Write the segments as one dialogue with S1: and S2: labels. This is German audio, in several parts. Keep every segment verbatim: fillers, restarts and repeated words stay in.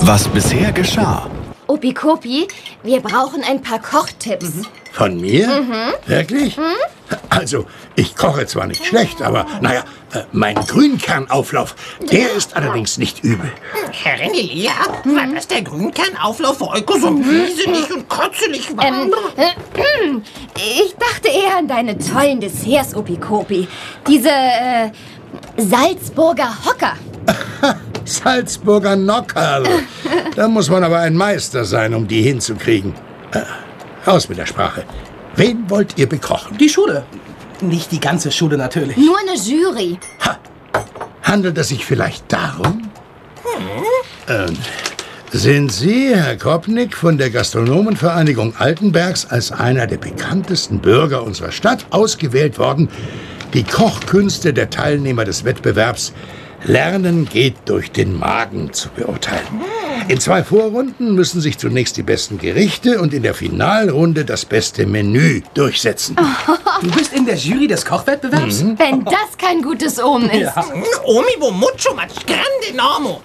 S1: Was bisher geschah.
S2: Opikopi, wir brauchen ein paar Kochtipps.
S3: Mhm. Von mir? Mhm. Wirklich? Mhm. Also, ich koche zwar nicht schlecht, aber naja, äh, mein Grünkernauflauf, der ist allerdings nicht übel.
S4: Herrin Elea, mhm. war das der Grünkernauflauf für Euko so wieselig und kotzelig war?
S2: Ähm, äh, ich dachte eher an deine tollen Desserts, Opikopi. Diese, äh, Salzburger Hocker.
S3: Salzburger Nockerl. Da muss man aber ein Meister sein, um die hinzukriegen. Äh, raus mit der Sprache. Wen wollt ihr bekochen?
S5: Die Schule. Nicht die ganze Schule natürlich.
S2: Nur eine Jury.
S3: Ha. Handelt es sich vielleicht darum? Hm? Ähm, sind Sie, Herr Kopnick, von der Gastronomenvereinigung Altenbergs als einer der bekanntesten Bürger unserer Stadt ausgewählt worden, die Kochkünste der Teilnehmer des Wettbewerbs Lernen geht durch den Magen zu beurteilen? In zwei Vorrunden müssen sich zunächst die besten Gerichte und in der Finalrunde das beste Menü durchsetzen.
S5: Du bist in der Jury des Kochwettbewerbs?
S2: Mhm. Wenn das kein gutes Omen ist.
S5: Ja.
S4: Omi wo mucho más grande normo.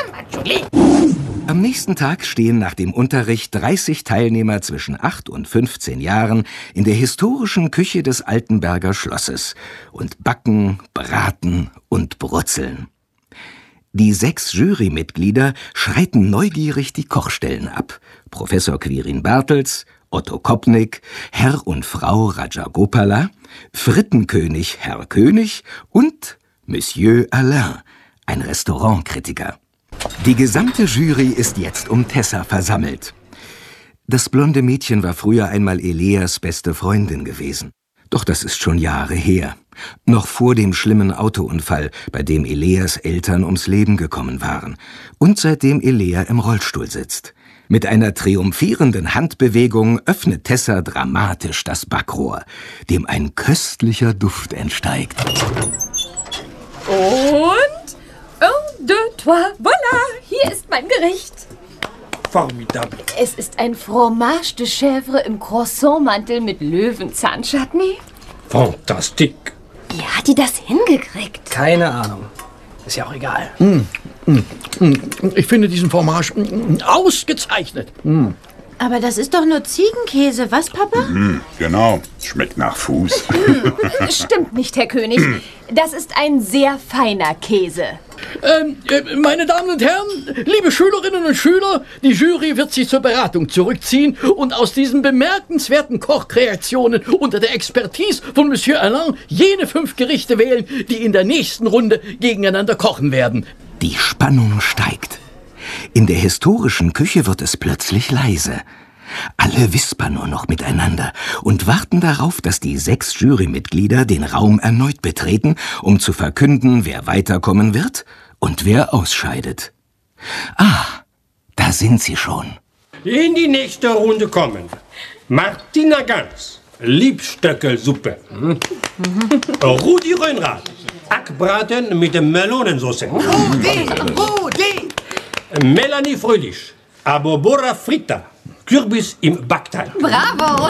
S6: Am nächsten Tag stehen nach dem Unterricht dreißig Teilnehmer zwischen acht und fünfzehn Jahren in der historischen Küche des Altenberger Schlosses und backen, braten und brutzeln. Die sechs Jurymitglieder schreiten neugierig die Kochstellen ab. Professor Quirin Bartels, Otto Kopnick, Herr und Frau Rajagopala, Frittenkönig Herr König und Monsieur Alain, ein Restaurantkritiker. Die gesamte Jury ist jetzt um Tessa versammelt. Das blonde Mädchen war früher einmal Eleas beste Freundin gewesen. Doch das ist schon Jahre her. Noch vor dem schlimmen Autounfall, bei dem Eleas Eltern ums Leben gekommen waren. Und seitdem Elea im Rollstuhl sitzt. Mit einer triumphierenden Handbewegung öffnet Tessa dramatisch das Backrohr, dem ein köstlicher Duft entsteigt.
S7: Und? Un, deux, trois, voilà! Hier ist mein Gericht.
S8: Formidable.
S2: Es ist ein Fromage de Chèvre im Croissantmantel mit Löwenzahn-Chutney.
S8: Fantastique.
S2: Wie hat die das hingekriegt?
S5: Keine Ahnung. Ist ja auch egal.
S8: Mm, mm, mm. Ich finde diesen Fromage mm, ausgezeichnet. Mm.
S9: Aber das ist doch nur Ziegenkäse, was, Papa?
S10: Mhm, genau, schmeckt nach Fuß.
S2: Stimmt nicht, Herr König. Das ist ein sehr feiner Käse.
S8: Ähm, äh, meine Damen und Herren, liebe Schülerinnen und Schüler, die Jury wird sich zur Beratung zurückziehen und aus diesen bemerkenswerten Kochkreationen unter der Expertise von Monsieur Alain jene fünf Gerichte wählen, die in der nächsten Runde gegeneinander kochen werden.
S6: Die Spannung steigt. In der historischen Küche wird es plötzlich leise. Alle wispern nur noch miteinander und warten darauf, dass die sechs Jurymitglieder den Raum erneut betreten, um zu verkünden, wer weiterkommen wird und wer ausscheidet. Ah, da sind sie schon.
S11: In die nächste Runde kommen Martina Ganz, Liebstöckelsuppe. Mhm. Rudi Röhnrath, Hackbraten mit Melonensauce.
S4: Rudi, Rudi!
S11: Melanie Fröhlich, Abobora Fritta, Kürbis im Backteig.
S2: Bravo!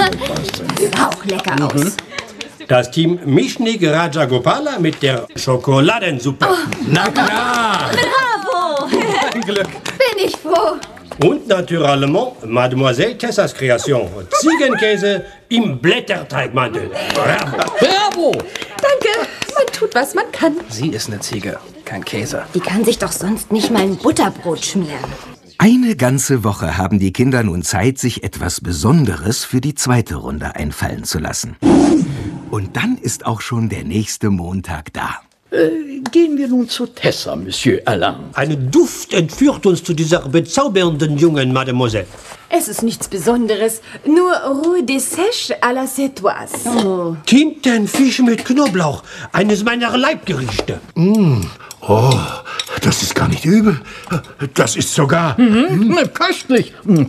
S2: Sieht auch lecker aus.
S11: Das Team Mischnik Rajagopala mit der Schokoladensuppe.
S2: Oh.
S3: Na klar!
S2: Bravo!
S5: Ein Glück.
S2: Bin ich froh.
S11: Und naturellement Mademoiselle Tessas Kreation, Ziegenkäse im Blätterteigmantel. Bravo!
S8: Bravo!
S7: Danke, man tut, was man kann.
S5: Sie ist eine Ziege, kein Käse.
S2: Die kann sich doch sonst nicht mal ein Butterbrot schmieren.
S6: Eine ganze Woche haben die Kinder nun Zeit, sich etwas Besonderes für die zweite Runde einfallen zu lassen. Und dann ist auch schon der nächste Montag da.
S8: Äh, gehen wir nun zu Tessa, Monsieur Alain.
S11: Ein Duft entführt uns zu dieser bezaubernden jungen Mademoiselle.
S7: Es ist nichts Besonderes, nur Roux de Sèche à la Sétoise.
S2: Oh.
S11: Tintenfisch mit Knoblauch, eines meiner Leibgerichte.
S3: Mm. Oh, das ist gar nicht übel. Das ist sogar...
S8: Mhm. Köstlich.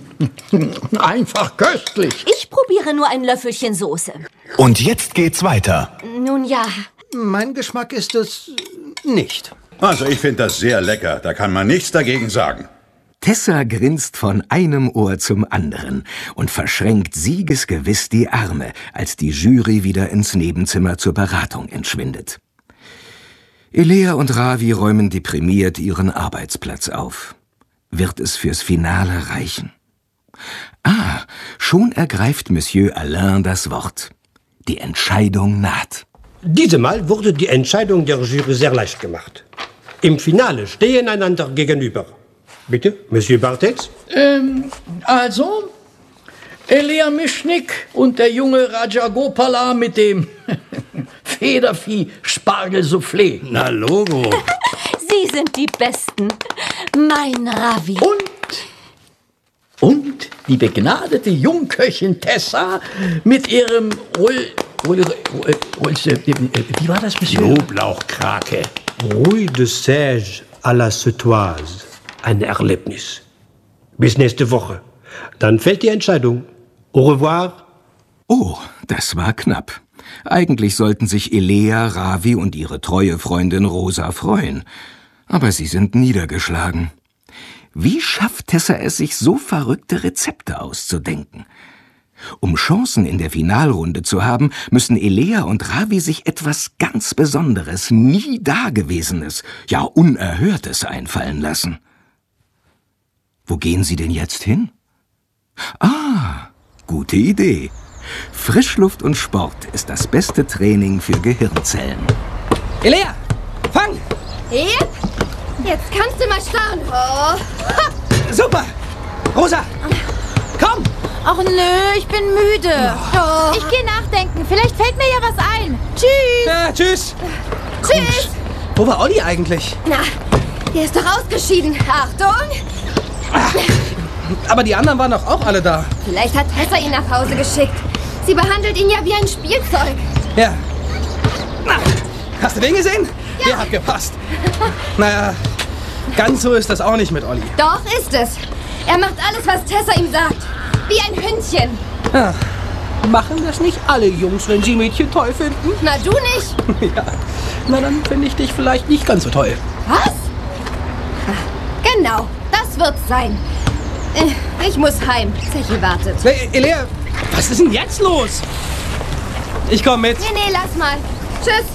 S8: Einfach köstlich.
S2: Ich probiere nur ein Löffelchen Soße.
S1: Und jetzt geht's weiter.
S2: Nun ja.
S3: Mein Geschmack ist es nicht.
S10: Also ich finde das sehr lecker. Da kann man nichts dagegen sagen.
S6: Tessa grinst von einem Ohr zum anderen und verschränkt siegesgewiss die Arme, als die Jury wieder ins Nebenzimmer zur Beratung entschwindet. Elea und Ravi räumen deprimiert ihren Arbeitsplatz auf. wird es fürs Finale reichen? Ah, schon ergreift Monsieur Alain das Wort. Die Entscheidung naht.
S11: Diesmal wurde die Entscheidung der Jury sehr leicht gemacht. Im Finale stehen einander gegenüber. Bitte, Monsieur Bartels?
S8: Ähm, also, Elea Mischnik und der junge Rajagopala mit dem Federvieh-Spargel-Soufflé.
S3: Na, Logo.
S9: Sie sind die Besten. Mein Ravi.
S8: Und, und die begnadete Jungköchin Tessa mit ihrem Roll... Roll, Roll, Roll, wie war das, Monsieur?
S3: Knoblauchkrake.
S11: Rouille de Sège à la Sautoise. Ein Erlebnis. Bis nächste Woche. Dann fällt die Entscheidung. Au revoir.
S6: Oh, das war knapp. Eigentlich sollten sich Elea, Ravi und ihre treue Freundin Rosa freuen. Aber sie sind niedergeschlagen. Wie schafft Tessa es, sich so verrückte Rezepte auszudenken? Um Chancen in der Finalrunde zu haben, müssen Elea und Ravi sich etwas ganz Besonderes, nie Dagewesenes, ja Unerhörtes einfallen lassen. Wo gehen sie denn jetzt hin? Ah, gute Idee. Frischluft und Sport ist das beste Training für Gehirnzellen.
S5: Elea, fang!
S2: Yep. Jetzt kannst du mal schauen. Oh.
S5: Super! Rosa, komm!
S9: Ach nö, ich bin müde. Oh. Ich gehe nachdenken. Vielleicht fällt mir ja was ein. Tschüss.
S5: Ja, tschüss.
S2: Tschüss.
S5: Wo war Olli eigentlich?
S2: Na, der ist doch ausgeschieden. Achtung!
S5: Ach, aber die anderen waren doch auch alle da.
S2: Vielleicht hat Tessa ihn nach Hause geschickt. Sie behandelt ihn ja wie ein Spielzeug.
S5: Ja. Na, hast du den gesehen? Ja. Der hat gepasst. Naja, ganz so ist das auch nicht mit Olli.
S2: Doch ist es. Er macht alles, was Tessa ihm sagt. Wie ein Hündchen.
S5: Ja. Machen das nicht alle Jungs, wenn sie Mädchen toll finden?
S2: Na, du nicht.
S5: Ja. Na, dann finde ich dich vielleicht nicht ganz so toll.
S2: Was? Ach, genau, das wird's sein. Ich muss heim. Zechi wartet.
S5: Hey, Elea, was ist denn jetzt los? Ich komme mit.
S2: Nee, nee, lass mal. Tschüss.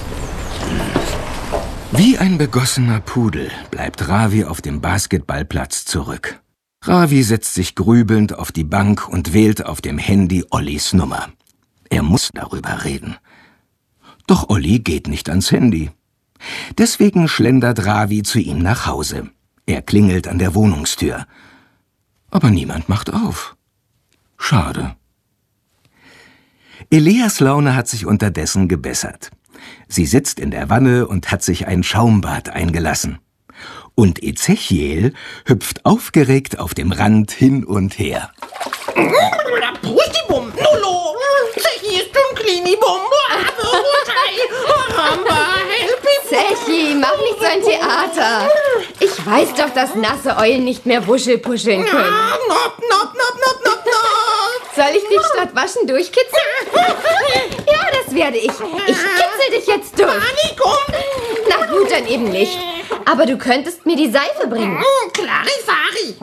S6: Wie ein begossener Pudel bleibt Ravi auf dem Basketballplatz zurück. Ravi setzt sich grübelnd auf die Bank und wählt auf dem Handy Ollis Nummer. Er muss darüber reden. Doch Olli geht nicht ans Handy. Deswegen schlendert Ravi zu ihm nach Hause. Er klingelt an der Wohnungstür. Aber niemand macht auf. Schade. Eleas Laune hat sich unterdessen gebessert. Sie sitzt in der Wanne und hat sich ein Schaumbad eingelassen. Und Ezechiel hüpft aufgeregt auf dem Rand hin und her.
S4: Pustibum, Nullo, Zechi ist ein Klinibum,
S2: Zechi, mach nicht so ein Theater. Ich weiß doch, dass nasse Eulen nicht mehr wuschelpuscheln können.
S4: Nop, nop, nop, nop, nop, nop.
S2: Soll ich dich statt waschen durchkitzeln? Ja, das werde ich. Ich kitzel dich jetzt durch.
S4: Panikum.
S2: Na gut, dann eben nicht. Aber du könntest mir die Seife bringen.
S4: Clarifari.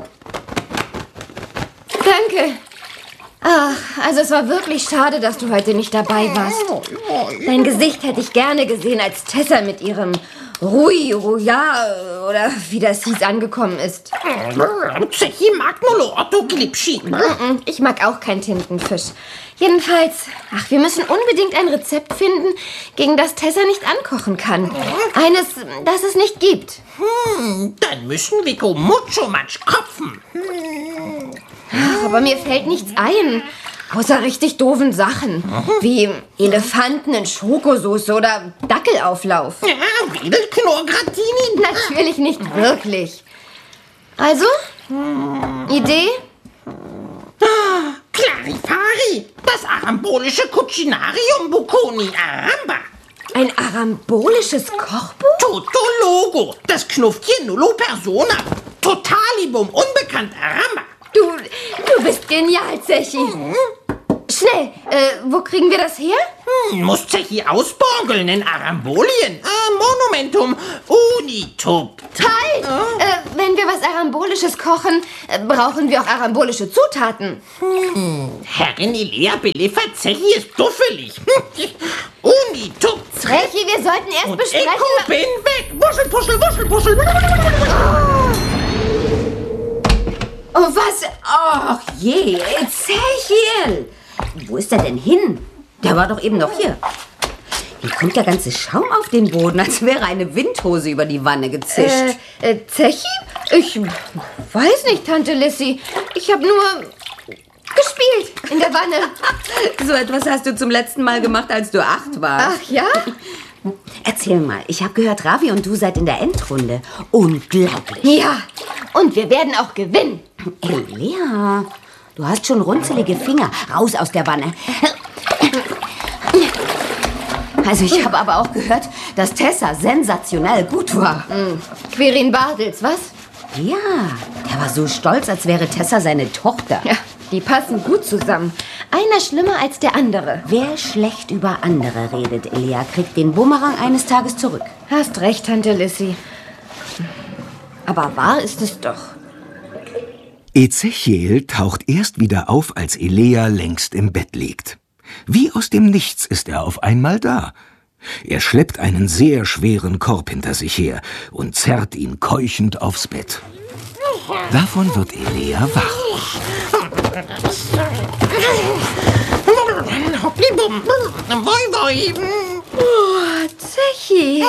S2: Danke. Ach, also es war wirklich schade, dass du heute nicht dabei warst. Dein Gesicht hätte ich gerne gesehen, als Tessa mit ihrem Rui, Ruja oder wie das hieß, angekommen ist.
S4: Zechi mag nur Otto Glipschi.
S2: Ich mag auch keinen Tintenfisch. Jedenfalls, ach, wir müssen unbedingt ein Rezept finden, gegen das Tessa nicht ankochen kann. Eines, das es nicht gibt.
S4: Hm, dann müssen wir mucho matsch kopfen. Hm.
S2: Ach, aber mir fällt nichts ein. Außer richtig doofen Sachen. Wie Elefanten in Schokosoße oder Dackelauflauf.
S4: Ja, Wedelknorr-Gratini.
S2: Natürlich nicht wirklich. Also, Idee?
S4: Ah, Clarifari. Das arambolische Cucinarium Bocconi Aramba.
S2: Ein arambolisches Kochbuch?
S4: Totologo. Das Knuffchen nullo persona. Totalibum unbekannt Aramba.
S2: Du, du bist genial, Zechi. Mhm. Schnell, äh, wo kriegen wir das her?
S4: Hm, muss Zechi ausborgeln in Arambolien. Äh, Monumentum Unitup.
S2: Toll! Oh. Äh, wenn wir was Arambolisches kochen, äh, brauchen wir auch arambolische Zutaten.
S4: Hm, Herrin Elea beliefert, Zechi ist duffelig. Unitup.
S2: Zechi, wir sollten erst
S4: Und
S2: besprechen...
S4: Ich bin weg. Wuschel, puschel, wuschel, puschel.
S12: je, Ezechiel! Wo ist er denn hin? Der war doch eben noch hier. Hier kommt der ganze Schaum auf den Boden, als wäre eine Windhose über die Wanne gezischt.
S2: Äh, äh Zechi? Ich weiß nicht, Tante Lissy. Ich habe nur gespielt in der Wanne.
S12: So etwas hast du zum letzten Mal gemacht, als du acht warst.
S2: Ach ja?
S12: Erzähl mal, ich habe gehört, Ravi und du seid in der Endrunde. Unglaublich.
S2: Ja, und wir werden auch gewinnen.
S12: Elea, du hast schon runzelige Finger. Raus aus der Wanne. Also ich habe aber auch gehört, dass Tessa sensationell gut war.
S2: Mhm. Quirin Bartels, was?
S12: Ja, der war so stolz, als wäre Tessa seine Tochter.
S2: Ja, die passen gut zusammen. Einer schlimmer als der andere.
S12: Wer schlecht über andere redet, Elea, kriegt den Bumerang eines Tages zurück.
S2: Hast recht, Tante Lissy. Aber wahr ist es doch.
S6: Ezechiel taucht erst wieder auf, als Elea längst im Bett liegt. Wie aus dem Nichts ist er auf einmal da. Er schleppt einen sehr schweren Korb hinter sich her und zerrt ihn keuchend aufs Bett. Davon wird Elea wach.
S4: Hopplibum, woi woi.
S2: Oh, Zechi.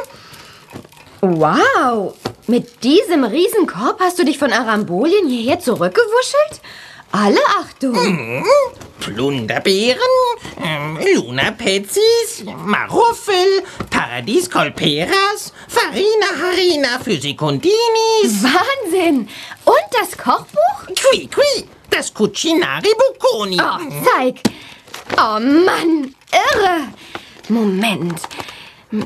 S2: Wow, mit diesem Riesenkorb hast du dich von Arambolien hierher zurückgewuschelt? Alle Achtung.
S4: Mhm. Plunderbeeren, ähm, Luna-Petzis, Maruffel, Paradies-Kolperas, Farina Harina für Sekundinis.
S2: Wahnsinn! Und das Kochbuch?
S4: Qui, qui, das Cucinari Bocconi.
S2: Oh, zeig. Oh Mann, irre. Moment. Hm?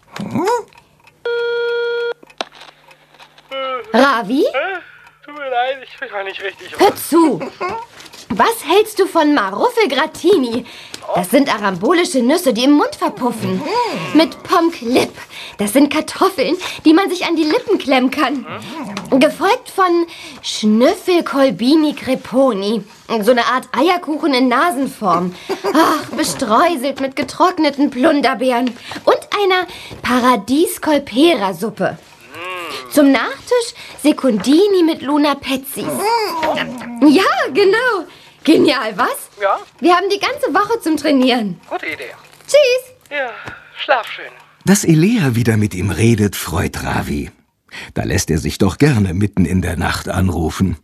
S2: Ravi?
S13: Äh, tut mir leid, ich bin gar nicht richtig.
S2: Hör zu. Was hältst du von Maruffel Grattini? Das sind arambolische Nüsse, die im Mund verpuffen. Mit Pommes-Clip. Das sind Kartoffeln, die man sich an die Lippen klemmen kann. Gefolgt von Schnüffelkolbini Creponi. So eine Art Eierkuchen in Nasenform. Ach, bestreuselt mit getrockneten Plunderbeeren. Und einer Paradies-Kolpera-Suppe. Zum Nachtisch Sekundini mit Luna-Petzis. Ja, genau. Genial, was?
S13: Ja?
S2: Wir haben die ganze Woche zum Trainieren.
S13: Gute Idee.
S2: Tschüss.
S13: Ja, schlaf schön.
S6: Dass Elea wieder mit ihm redet, freut Ravi. Da lässt er sich doch gerne mitten in der Nacht anrufen.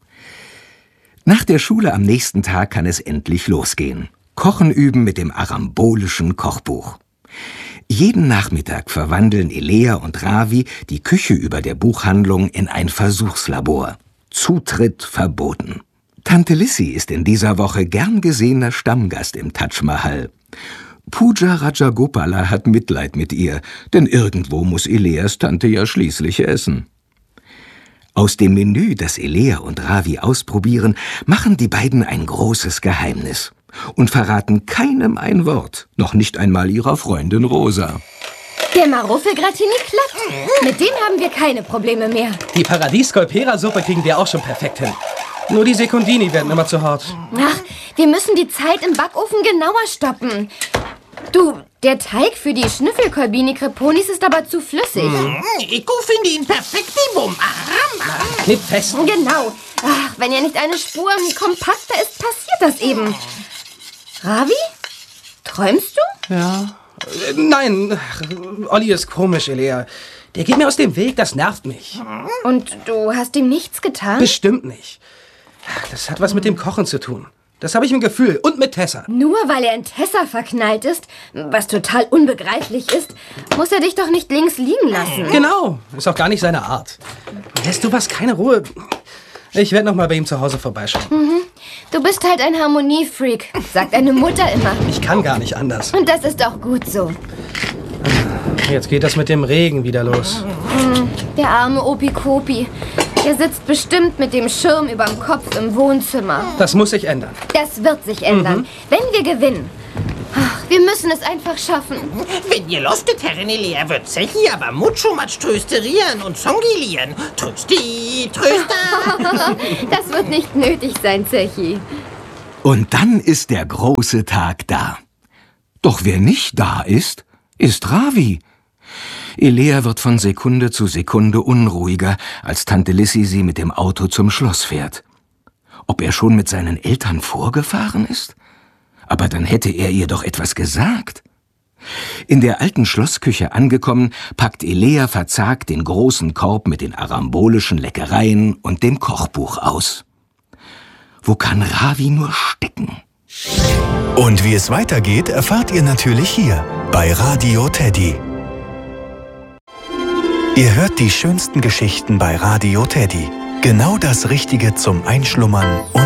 S6: Nach der Schule am nächsten Tag kann es endlich losgehen. Kochen üben mit dem arambolischen Kochbuch. Jeden Nachmittag verwandeln Elea und Ravi die Küche über der Buchhandlung in ein Versuchslabor. Zutritt verboten. Tante Lissy ist in dieser Woche gern gesehener Stammgast im Taj Mahal. Pooja Rajagopala hat Mitleid mit ihr, denn irgendwo muss Eleas Tante ja schließlich essen. Aus dem Menü, das Elea und Ravi ausprobieren, machen die beiden ein großes Geheimnis und verraten keinem ein Wort, noch nicht einmal ihrer Freundin Rosa.
S2: Der Maruffel-Grattini klappt. Mit dem haben wir keine Probleme mehr.
S5: Die Paradies-Kolpera-Suppe kriegen wir auch schon perfekt hin. Nur die Sekundini werden immer zu hart.
S2: Ach, wir müssen die Zeit im Backofen genauer stoppen. Du, der Teig für die Schnüffelkolbini-Creponis ist aber zu flüssig.
S4: Mm, ich finde ihn perfektivum.
S5: Knipp fest.
S2: Genau. Ach, wenn ja nicht eine Spur kompakter ist, passiert das eben. Ravi? Träumst du?
S5: Ja. Äh, nein, Olli ist komisch, Elea. Der geht mir aus dem Weg, das nervt mich.
S2: Und du hast ihm nichts getan?
S5: Bestimmt nicht. Das hat was mit dem Kochen zu tun. Das habe ich im Gefühl. Und mit Tessa.
S2: Nur weil er in Tessa verknallt ist, was total unbegreiflich ist, muss er dich doch nicht links liegen lassen.
S5: Genau. Ist auch gar nicht seine Art. Lässt du was keine Ruhe? Ich werde noch mal bei ihm zu Hause vorbeischauen.
S2: Mhm. Du bist halt ein Harmoniefreak, sagt deine Mutter immer.
S5: Ich kann gar nicht anders.
S2: Und das ist auch gut so.
S5: Jetzt geht das mit dem Regen wieder los.
S2: Der arme Opi-Kopi. Der sitzt bestimmt mit dem Schirm überm Kopf im Wohnzimmer.
S5: Das muss sich ändern.
S2: Das wird sich ändern, mhm. wenn wir gewinnen. Ach, wir müssen es einfach schaffen.
S4: Wenn ihr lostet, Herrin Elea, wird Zechi aber mutschummatsch trösterieren und zongilieren. Trösti, Tröster.
S2: Das wird nicht nötig sein, Zechi.
S6: Und dann ist der große Tag da. Doch wer nicht da ist, ist Ravi. Elea wird von Sekunde zu Sekunde unruhiger, als Tante Lissy sie mit dem Auto zum Schloss fährt. ob er schon mit seinen Eltern vorgefahren ist? Aber dann hätte er ihr doch etwas gesagt. In der alten Schlossküche angekommen, packt Elea verzagt den großen Korb mit den arambolischen Leckereien und dem Kochbuch aus. Wo kann Ravi nur stecken?
S1: Und wie es weitergeht, erfahrt ihr natürlich hier bei Radio Teddy. Ihr hört die schönsten Geschichten bei Radio Teddy. Genau das Richtige zum Einschlummern und